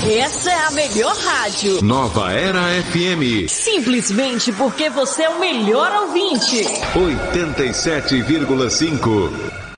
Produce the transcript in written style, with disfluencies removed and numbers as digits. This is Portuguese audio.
Essa é a melhor rádio. Nova Era FM. Simplesmente porque você é o melhor ouvinte. 87,5.